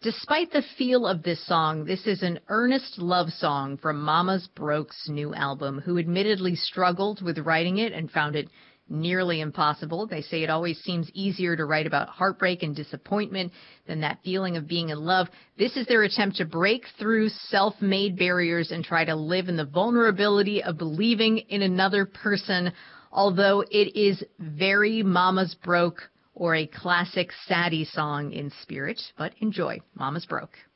Despite the feel of this song, this is an earnest love song from Mamas Broke's new album, who admittedly struggled with writing it and found it nearly impossible. They say it always seems easier to write about heartbreak and disappointment than that feeling of being in love. This is their attempt to break through self-made barriers and try to live in the vulnerability of believing in another person, although it is very Mama's Broke or a classic Sadie song in spirit. But enjoy Mama's Broke.